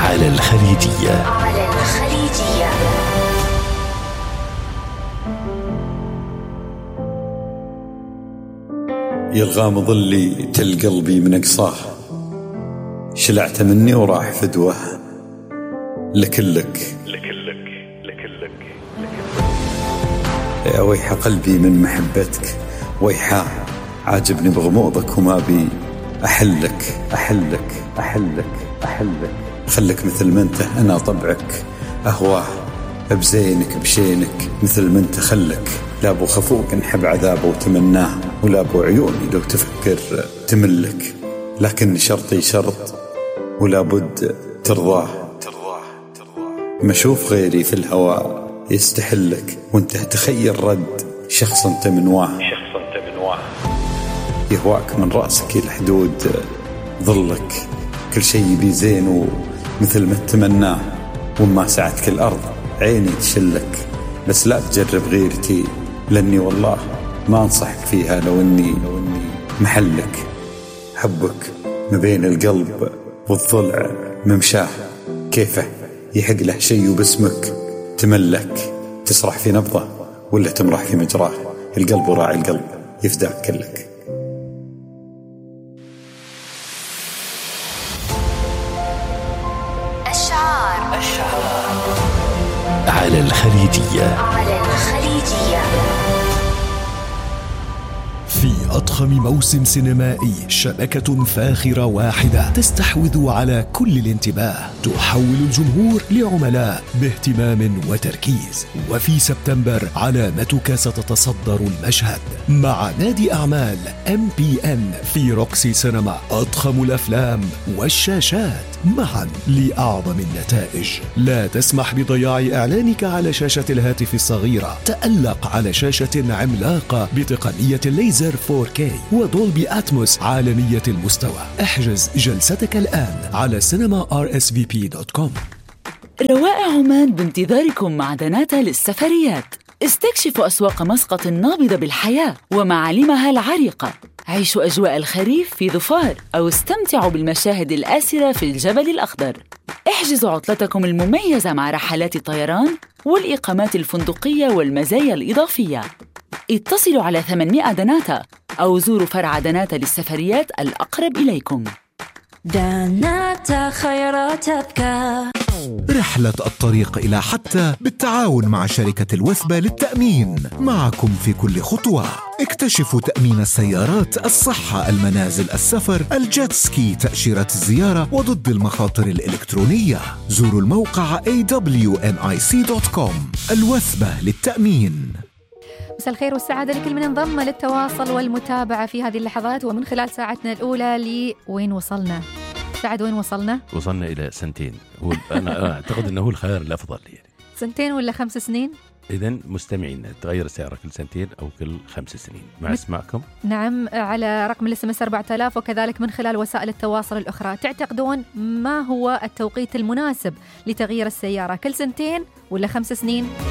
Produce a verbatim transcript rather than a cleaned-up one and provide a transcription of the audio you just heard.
على الخليجية. على الخليجية. يا الغامض اللي تل قلبي من أقصاه، شلعت مني وراح فدوه. لكلك لكلك لكلك يا ويح قلبي من محبتك، ويحا عاجبني بغموضك وما بي أحلك أحلك أحلك أحلك. خلك مثل ما انت، أنا طبعك أهواه بزينك بشينك مثل ما انت. خلك لا ابو خفوق نحب عذابه وتمناه، ولا ابو عيوني لو تفكر تملك. لكن شرطي شرط ولا بد ترضاه ترضاه ترضاه. ما اشوف غيري في الهواء يستحلك، وانت تخيل رد شخص انت منواه شخص انت منواه. يهواك من راسك الى حدود ظلك، كل شيء بي زين ومثل ما تتمناه. وما سعتك الارض عيني تشلك، بس لا تجرب غيرتي لاني والله ما انصحك فيها لو اني لو اني محلك. حبك ما بين القلب والضلع ممشاه، كيفه يحق له شيء وباسمك تملك. تسرح في نبضه ولا تمرح في مجراه، القلب وراعي القلب يفداك كلك. الشعار على الخليجية. على الخليجية. في أضخم موسم سينمائي، شبكة فاخرة واحدة تستحوذ على كل الانتباه، تحول الجمهور لعملاء باهتمام وتركيز. وفي سبتمبر علامتك ستتصدر المشهد مع نادي أعمال إم بي إن في روكسي سينما. أضخم الأفلام والشاشات معا لأعظم النتائج. لا تسمح بضياع إعلانك على شاشة الهاتف الصغيرة، تألق على شاشة عملاقة بتقنية الليزر فور كي ودولبي أتموس عالمية المستوى. احجز جلستك الآن على سينما آر إس في بي دوت كوم. روائع عمان بانتظاركم مع دناتا للسفريات. استكشفوا أسواق مسقط النابضة بالحياة ومعالمها العريقة. عيشوا أجواء الخريف في ظفار، أو استمتعوا بالمشاهد الآسرة في الجبل الأخضر. احجزوا عطلتكم المميزة مع رحلات الطيران والإقامات الفندقية والمزايا الإضافية. اتصلوا على ثمانمائة دناتا أو زوروا فرع دناتا للسفريات الأقرب إليكم. دناتا خيراتك. رحلة الطريق إلى حتى بالتعاون مع شركة الوثبة للتأمين، معكم في كل خطوة. اكتشفوا تأمين السيارات، الصحة، المنازل، السفر، الجيت سكي، تأشيرة الزيارة، وضد المخاطر الإلكترونية. زوروا الموقع إيه دبليو إن آي سي دوت كوم. الوثبة للتأمين. مساء الخير والسعادة لكل من انضم للتواصل والمتابعة في هذه اللحظات ومن خلال ساعتنا الأولى. لوين وصلنا؟ سعد وين وصلنا؟ وصلنا إلى سنتين. هو أنا أعتقد أنه هو الخيار الأفضل يعني. سنتين ولا خمس سنين؟ إذن مستمعين، تغير السيارة كل سنتين أو كل خمس سنين. مع اسمعكم نعم على رقم الاس ام اس أربعة آلاف، وكذلك من خلال وسائل التواصل الأخرى. تعتقدون ما هو التوقيت المناسب لتغيير السيارة؟ كل سنتين ولا خمس سنين؟